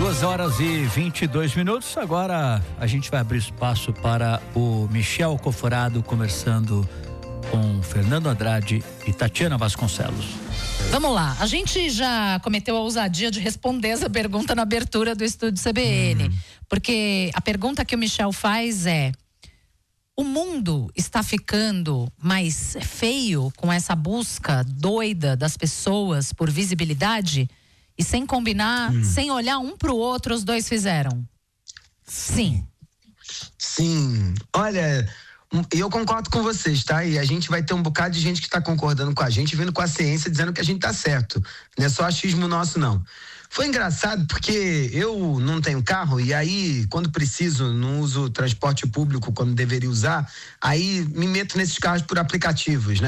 2h22. Agora a gente vai abrir espaço para o Michel Coforado conversando com Fernando Andrade e Tatiana Vasconcelos. Vamos lá, a gente já cometeu a ousadia de responder essa pergunta na abertura do Estúdio CBN, porque a pergunta que o Michel faz é: o mundo está ficando mais feio com essa busca doida das pessoas por visibilidade? E sem combinar, sem olhar um pro outro, os dois fizeram? Sim. Sim. Olha, eu concordo com vocês, tá? E a gente vai ter um bocado de gente que tá concordando com a gente, vindo com a ciência, dizendo que a gente tá certo. Não é só achismo nosso, não. Foi engraçado porque eu não tenho carro e aí, quando preciso, não uso transporte público quando deveria usar, aí me meto nesses carros por aplicativos, né?